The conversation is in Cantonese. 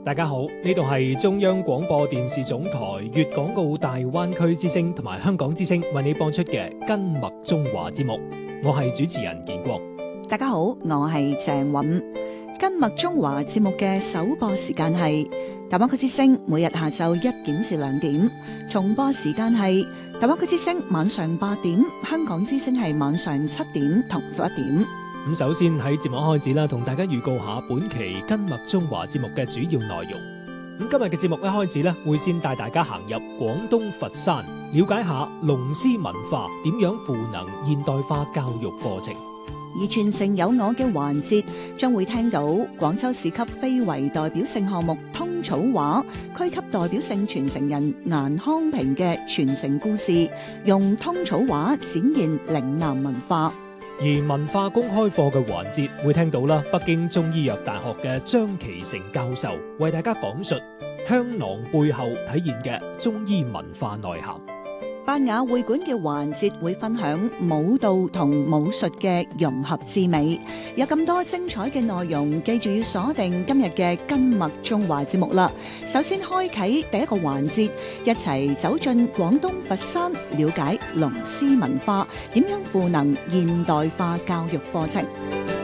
大家好，呢度係中央廣播電視總台粵港澳大灣區之聲同埋香港之聲為你播出嘅跟麥中華節目，我係主持人建國。 大家好，我係鄭韻。跟麥中華節目嘅首播時間係大灣區之聲每日下晝1點至2點，重播時間係大灣區之聲晚上8點，香港之聲係晚上7點同11點。 咁首先喺節目開始啦，同大家預告下本期跟麥中華節目嘅主要內容。咁今日嘅節目一開始呢，會先帶大家行入廣東佛山，了解下龍獅文化點樣賦能現代化教育課程。 而傳承有我嘅環節，將會聽到廣州市級非遺代表性項目通草畫區級代表性傳承人顏康平嘅傳承故事，用通草畫展現嶺南文化。 而文化公開課嘅環節會聽到啦，北京中醫藥大學嘅張其成教授為大家講述香囊背後體現嘅中醫文化內涵。 班雅會館嘅環節會分享舞蹈同武術嘅融合之美。有咁多精彩嘅內容，記住要鎖定今日嘅跟麥中華節目啦。首先開啟第一個環節，一齊走進廣東佛山，了解龍獅文化點樣賦能現代化教育課程。